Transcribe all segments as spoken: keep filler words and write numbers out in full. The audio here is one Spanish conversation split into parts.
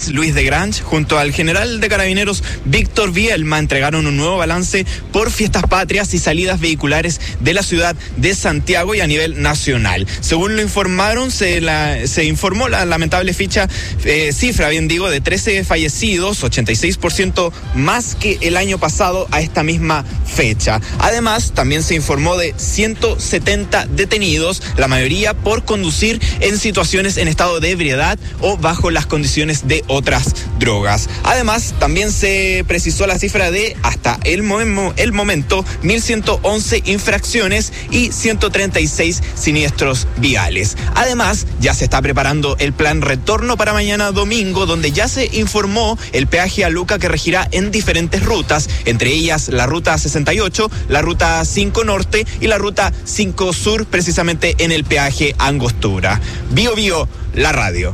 Carabineros Luis de Grange junto al general de Carabineros Víctor Bielma entregaron un nuevo balance por fiestas patrias y salidas vehiculares de la ciudad de Santiago y a nivel nacional. Según lo informaron, se, la, se informó la lamentable ficha, eh, cifra, bien digo, de trece fallecidos, ochenta y seis por ciento más que el año pasado a esta misma fecha. Además, también se informó de ciento setenta detenidos, la mayoría por conducir en situaciones en estado de ebriedad o bajo las condiciones de otras drogas. Además, también se precisó la cifra de hasta el, mo- el momento mil ciento once infracciones y ciento treinta y seis siniestros viales. Además, ya se está preparando el plan retorno para mañana domingo, donde ya se informó el peaje a Luca que regirá en diferentes rutas, entre ellas la ruta sesenta y ocho, la ruta cinco Norte y la ruta cinco Sur, precisamente en el peaje Angostura. Bio Bio, la radio.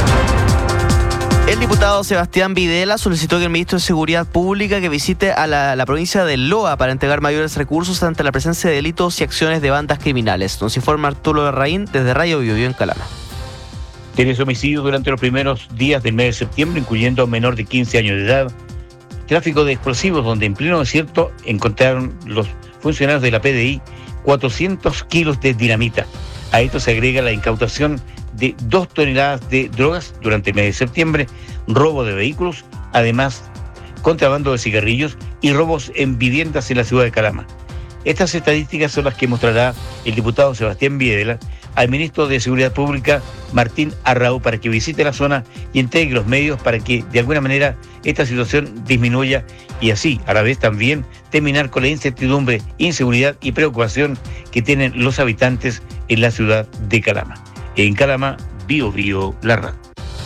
El diputado Sebastián Videla solicitó que el ministro de Seguridad Pública que visite a la, la provincia de Loa para entregar mayores recursos ante la presencia de delitos y acciones de bandas criminales. Nos informa Arturo Larraín desde Radio Bio Bio en Calama. Tres homicidios durante los primeros días del mes de septiembre, incluyendo a un menor de quince años de edad. Tráfico de explosivos, donde en pleno desierto encontraron los funcionarios de la P D I cuatrocientos kilos de dinamita. A esto se agrega la incautación de dos toneladas de drogas durante el mes de septiembre, robo de vehículos, además contrabando de cigarrillos y robos en viviendas en la ciudad de Calama. Estas estadísticas son las que mostrará el diputado Sebastián Videla al ministro de Seguridad Pública, Martín Arrau, para que visite la zona y entregue los medios para que de alguna manera esta situación disminuya y así a la vez también terminar con la incertidumbre, inseguridad y preocupación que tienen los habitantes en la ciudad de Calama. En Calama, Bio Bio, la radio.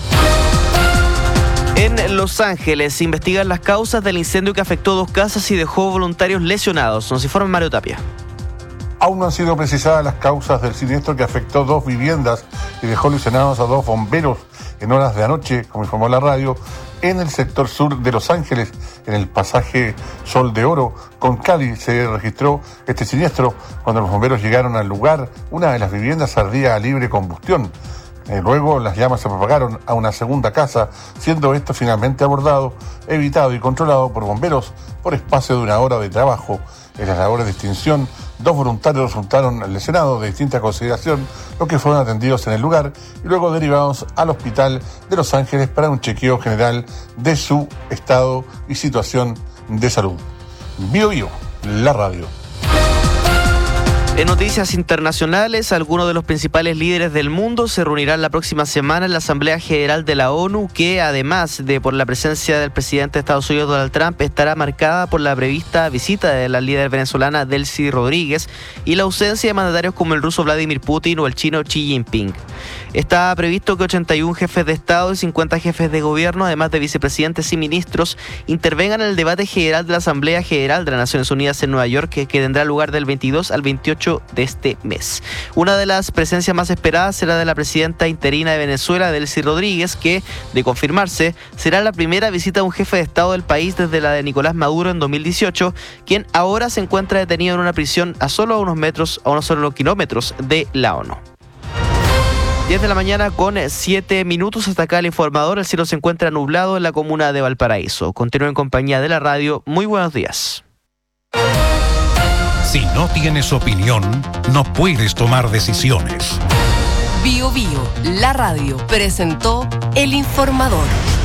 En Los Ángeles investigan las causas del incendio que afectó dos casas y dejó voluntarios lesionados. Nos informa Mario Tapia. Aún no han sido precisadas las causas del siniestro que afectó dos viviendas y dejó lesionados a dos bomberos en horas de anoche, como informó la radio, en el sector sur de Los Ángeles, en el pasaje Sol de Oro con Cali. Se registró este siniestro cuando los bomberos llegaron al lugar. Una de las viviendas ardía a libre combustión. Eh, luego las llamas se propagaron a una segunda casa, siendo esto finalmente abordado, evitado y controlado por bomberos por espacio de una hora de trabajo. En las labores de extinción, dos voluntarios resultaron lesionados de distinta consideración, los que fueron atendidos en el lugar y luego derivados al hospital de Los Ángeles para un chequeo general de su estado y situación de salud. Bio Bio, la radio. En noticias internacionales, algunos de los principales líderes del mundo se reunirán la próxima semana en la Asamblea General de la ONU, que además de por la presencia del presidente de Estados Unidos, Donald Trump, estará marcada por la prevista visita de la líder venezolana Delcy Rodríguez y la ausencia de mandatarios como el ruso Vladimir Putin o el chino Xi Jinping. Está previsto que ochenta y uno jefes de Estado y cincuenta jefes de gobierno, además de vicepresidentes y ministros, intervengan en el debate general de la Asamblea General de las Naciones Unidas en Nueva York, que, que tendrá lugar del veintidós al veintiocho de este mes. Una de las presencias más esperadas será de la presidenta interina de Venezuela, Delcy Rodríguez, que, de confirmarse, será la primera visita de un jefe de Estado del país desde la de Nicolás Maduro en dos mil dieciocho, quien ahora se encuentra detenido en una prisión a solo unos metros, a unos solo kilómetros de la ONU. diez de la mañana con siete minutos. Hasta acá el informador. El cielo se encuentra nublado en la comuna de Valparaíso. Continúo en compañía de la radio. Muy buenos días. Si no tienes opinión, no puedes tomar decisiones. Bio Bio, la radio, presentó El Informador.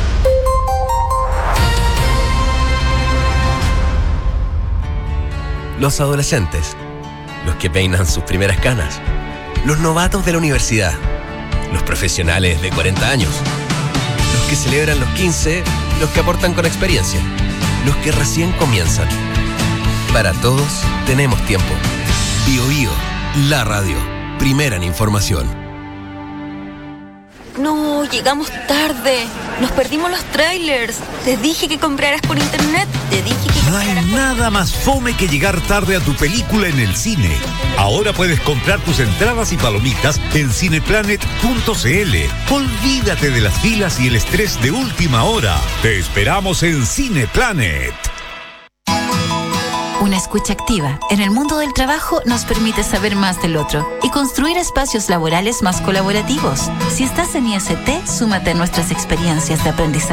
Los adolescentes, los que peinan sus primeras canas, los novatos de la universidad, los profesionales de cuarenta años, los que celebran los quince, los que aportan con experiencia, los que recién comienzan. Para todos tenemos tiempo. Bio Bio, la radio, primera en información. No, llegamos tarde. Nos perdimos los trailers. Te dije que compraras por internet. Te dije que No hay nada más fome que llegar tarde a tu película en el cine. Ahora puedes comprar tus entradas y palomitas en cineplanet punto c l. Olvídate de las filas y el estrés de última hora. Te esperamos en Cineplanet. Una escucha activa en el mundo del trabajo nos permite saber más del otro y construir espacios laborales más colaborativos. Si estás en I S T, súmate a nuestras experiencias de aprendizaje.